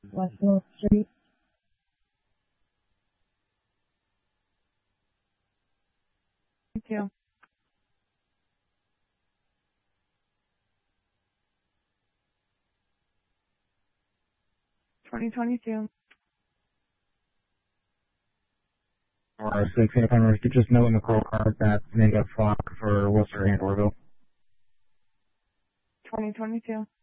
West North Street. Thank you. $20.22. Or 6, if I'm right, just know in the call card that's negative flock for Worcester and Orville. $20.22.